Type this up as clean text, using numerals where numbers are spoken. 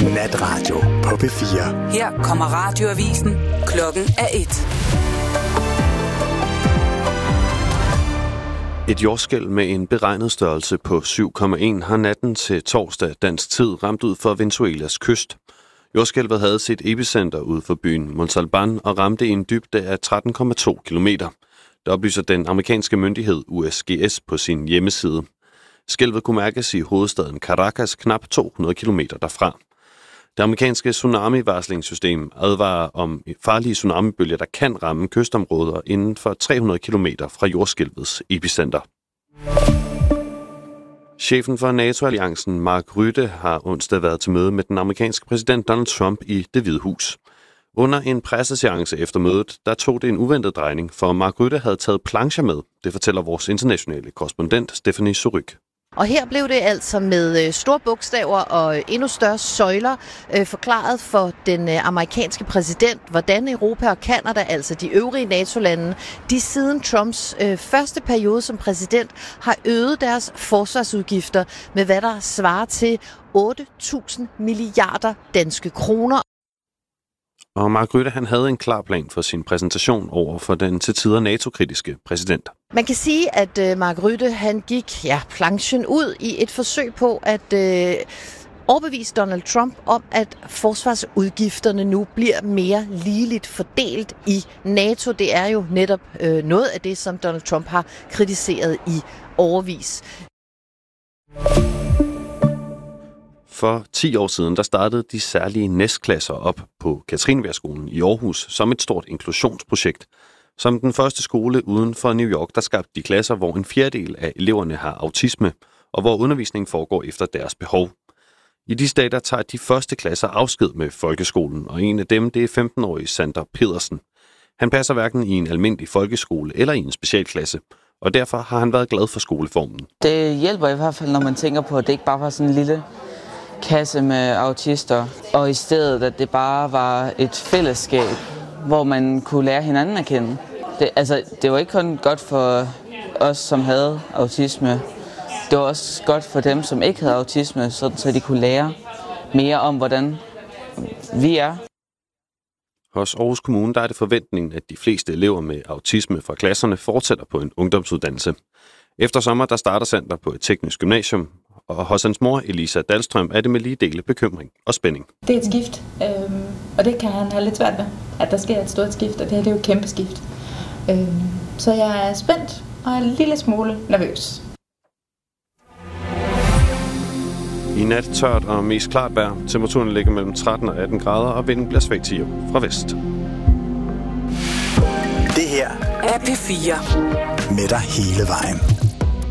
Natradio på P4. Her kommer radioavisen. Klokken er 1. Et jordskælv med en beregnet størrelse på 7,1 har natten til torsdag dansk tid ramt ud for Venezuelas kyst. Jordskælvet havde sit epicenter ud for byen Montalbán og ramte i en dybde af 13,2 kilometer. Det oplyser den amerikanske myndighed USGS på sin hjemmeside. Skælvet kunne mærkes i hovedstaden Caracas knap 200 kilometer derfra. Det amerikanske tsunami-varslingssystem advarer om farlige tsunamibølger, der kan ramme kystområder inden for 300 kilometer fra jordskælvets epicenter. Chefen for NATO-alliancen, Mark Rutte, har onsdag været til møde med den amerikanske præsident Donald Trump i Det Hvide Hus. Under en presseseance efter mødet, der tog det en uventet drejning, for Mark Rutte havde taget plancher med. Det fortæller vores internationale korrespondent Stephanie Suryk. Og her blev det altså med store bogstaver og endnu større søjler forklaret for den amerikanske præsident, hvordan Europa og Canada, altså de øvrige NATO-lande, de siden Trumps første periode som præsident, har øget deres forsvarsudgifter med hvad der svarer til 8.000 milliarder danske kroner. Og Mark Rutte, han havde en klar plan for sin præsentation over for den til tider NATO-kritiske præsident. Man kan sige, at Mark Rutte, han gik planchen ud i et forsøg på at overbevise Donald Trump om, at forsvarsudgifterne nu bliver mere ligeligt fordelt i NATO. Det er jo netop noget af det, som Donald Trump har kritiseret i årevis. For 10 år siden, der startede de særlige næstklasser op på Katrineværskolen i Aarhus som et stort inklusionsprojekt. Som den første skole uden for New York, der skabte de klasser, hvor en fjerdedel af eleverne har autisme, og hvor undervisningen foregår efter deres behov. I de dage, der tager de første klasser afsked med folkeskolen, og en af dem, det er 15-årige Sander Pedersen. Han passer hverken i en almindelig folkeskole eller i en specialklasse, og derfor har han været glad for skoleformen. Det hjælper i hvert fald, når man tænker på, at det ikke bare var sådan en lille kasse med autister, og i stedet, at det bare var et fællesskab, hvor man kunne lære hinanden at kende. Det var ikke kun godt for os, som havde autisme. Det var også godt for dem, som ikke havde autisme, så de kunne lære mere om, hvordan vi er. Hos Aarhus Kommune der er det forventningen, at de fleste elever med autisme fra klasserne fortsætter på en ungdomsuddannelse. Efter sommer der starter Sander på et teknisk gymnasium, og hos hans mor, Elisa Dahlstrøm, er det med lige dele bekymring og spænding. Det er et skift, og det kan han have lidt svært ved, at der sker et stort skift, og det her det er jo et kæmpe skift. Så jeg er spændt og en lille smule nervøs. I nat tørt og mest klart vejr. Temperaturen ligger mellem 13 og 18 grader, og vinden bliver svag til fra vest. Det her er P4. Med dig hele vejen.